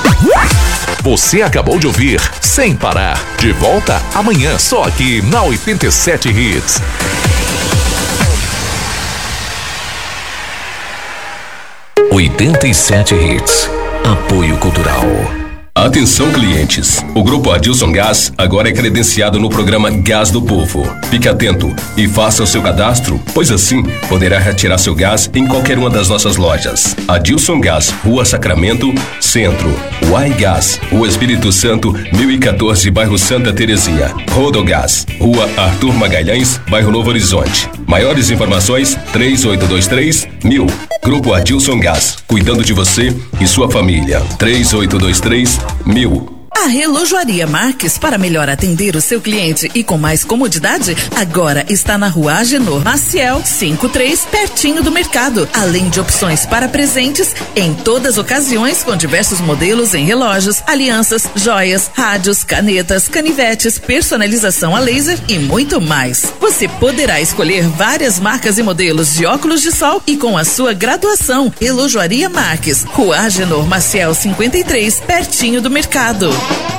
Você acabou de ouvir Sem Parar. De volta amanhã, só aqui na 87 Hits. – 87 Hits. Apoio Cultural. Atenção, clientes. O Grupo Adilson Gás agora é credenciado no programa Gás do Povo. Fique atento e faça o seu cadastro, pois assim poderá retirar seu gás em qualquer uma das nossas lojas. Adilson Gás, Rua Sacramento, Centro. Uai Gás, Rua Espírito Santo, 1014, bairro Santa Terezinha. Rodogás, Rua Arthur Magalhães, bairro Novo Horizonte. Maiores informações, 3823-1000. Grupo Adilson Gás, cuidando de você e sua família. 3823-1000. A Relojoaria Marques, para melhor atender o seu cliente e com mais comodidade, agora está na Rua Agenor Maciel 53, pertinho do mercado. Além de opções para presentes em todas as ocasiões, com diversos modelos em relógios, alianças, joias, rádios, canetas, canivetes, personalização a laser e muito mais. Você poderá escolher várias marcas e modelos de óculos de sol e com a sua graduação. Relojoaria Marques, Rua Agenor Maciel 53, pertinho do mercado.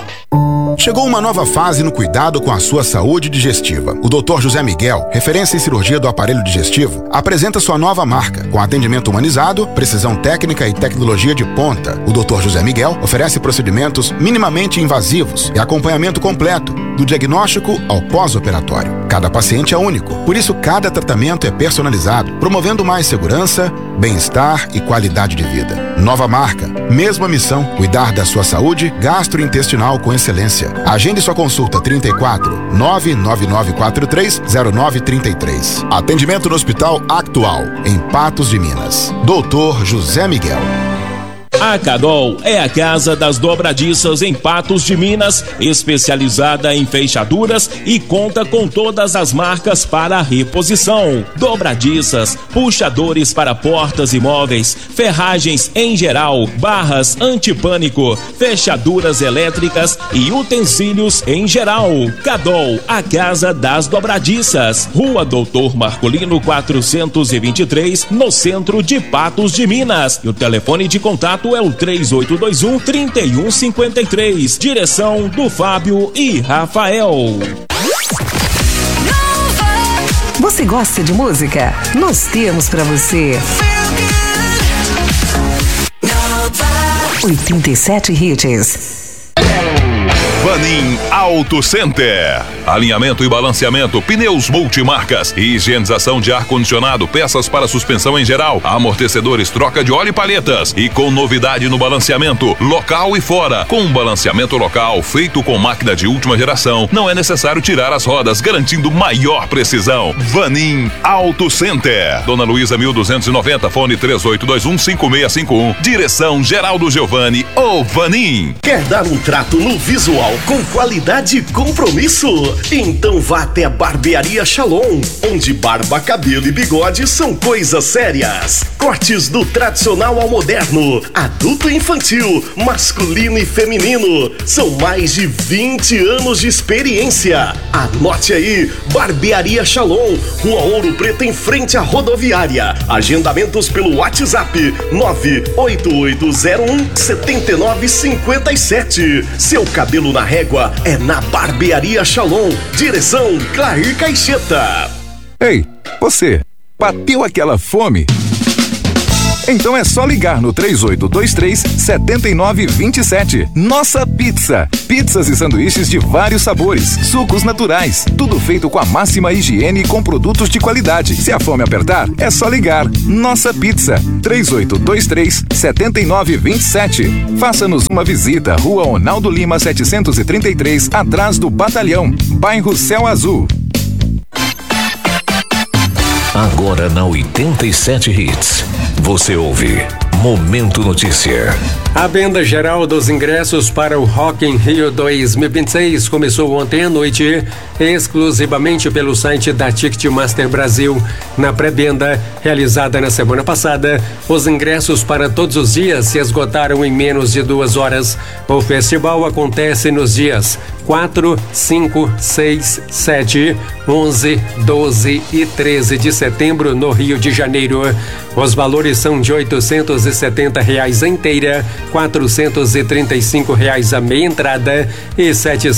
Chegou uma nova fase no cuidado com a sua saúde digestiva. O Dr. José Miguel, referência em cirurgia do aparelho digestivo, apresenta sua nova marca, com atendimento humanizado, precisão técnica e tecnologia de ponta. O Dr. José Miguel oferece procedimentos minimamente invasivos e acompanhamento completo, do diagnóstico ao pós-operatório. Cada paciente é único, por isso cada tratamento é personalizado, promovendo mais segurança, bem-estar e qualidade de vida. Nova marca, mesma missão, cuidar da sua saúde gastrointestinal com excelência. Agende sua consulta 34 99943 0933. Atendimento no Hospital Actual, em Patos de Minas. Dr. José Miguel. A Carol é a casa das dobradiças em Patos de Minas, especializada em fechaduras e conta com todas as marcas para reposição. Dobradiças, puxadores para portas e móveis, ferragens em geral, barras antipânico, fechaduras elétricas e utensílios em geral. Carol, a casa das dobradiças. Rua Doutor Marcolino 423, no centro de Patos de Minas. E o telefone de contato é o 3821-3153. Direção do Fábio e Rafael. Você gosta de música? Nós temos pra você 87 Hits. Vanin Auto Center. Alinhamento e balanceamento, pneus multimarcas, higienização de ar-condicionado, peças para suspensão em geral, amortecedores, troca de óleo e palhetas. E com novidade no balanceamento, local e fora. Com um balanceamento local feito com máquina de última geração, não é necessário tirar as rodas, garantindo maior precisão. Vanin Auto Center. Dona Luísa 1290, fone 3821-5651. Direção Geraldo Giovanni, o Vanin. Quer dar um trato no visual com qualidade e compromisso? Então vá até a Barbearia Shalom, onde barba, cabelo e bigode são coisas sérias. Cortes do tradicional ao moderno, adulto e infantil, masculino e feminino. São mais de 20 anos de experiência. Anote aí, Barbearia Shalom, Rua Ouro Preto, em frente à rodoviária. Agendamentos pelo WhatsApp 98801-7957. Seu cabelo na régua é na Barbearia Shalom. Direção Clair Caixeta. Ei, você, bateu aquela fome? Então é só ligar no 3823-7927. Nossa Pizza. Pizzas e sanduíches de vários sabores, sucos naturais, tudo feito com a máxima higiene e com produtos de qualidade. Se a fome apertar, é só ligar. Nossa Pizza, 3823-7927. Faça-nos uma visita, Rua Ronaldo Lima 733, atrás do Batalhão, bairro Céu Azul. Agora na 87 Hits, você ouve Momento Notícia. A venda geral dos ingressos para o Rock in Rio 2026 começou ontem à noite, exclusivamente pelo site da Ticketmaster Brasil. Na pré-venda, realizada na semana passada, os ingressos para todos os dias se esgotaram em menos de 2 horas. O festival acontece nos dias 4, 5, 6, 7, 11, 12 e 13 de setembro no Rio de Janeiro. Os valores são de R$870 a inteira, R$435 a meia entrada e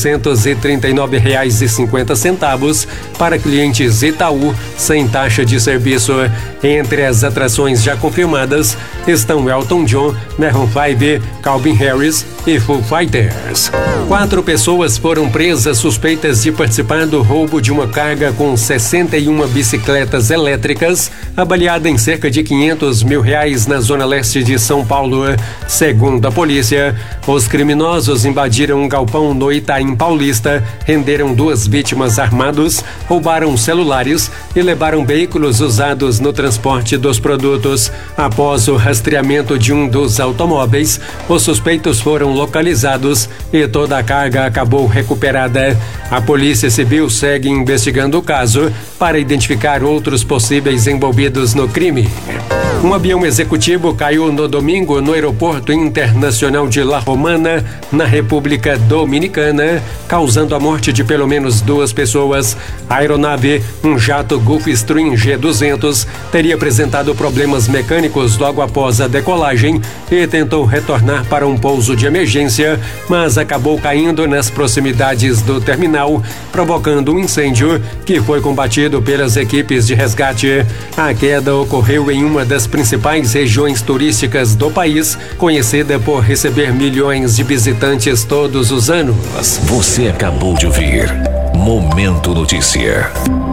R$739,50 para clientes Itaú sem taxa de serviço. Entre as atrações já confirmadas estão Elton John, Maroon 5, Calvin Harris e Foo Fighters. 4 pessoas foram presas suspeitas de participar do roubo de uma carga com 61 bicicletas elétricas, avaliada em cerca de R$500 mil na zona leste de São Paulo. Segundo a polícia, os criminosos invadiram um galpão no Itaim Paulista, renderam 2 vítimas armados, roubaram celulares e levaram veículos usados no transporte dos produtos. Após o rastreamento de um dos automóveis, os suspeitos foram localizados e toda a carga acabou recuperada. A Polícia Civil segue investigando o caso para identificar outros possíveis envolvidos no crime. Um avião executivo caiu no domingo no Aeroporto Internacional de La Romana, na República Dominicana, causando a morte de pelo menos 2 pessoas. A aeronave, um jato Gulfstream G200, teria apresentado problemas mecânicos logo após a decolagem e tentou retornar para um pouso de emergência, mas acabou caindo nas proximidades do terminal, provocando um incêndio que foi combatido pelas equipes de resgate. A queda ocorreu em uma das principais regiões turísticas do país, conhecida por receber milhões de visitantes todos os anos. Você acabou de ouvir Momento Notícia.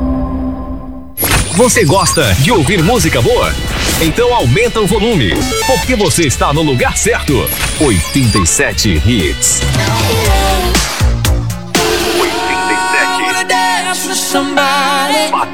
Você gosta de ouvir música boa? Então aumenta o volume, porque você está no lugar certo. 87 Hits. 87.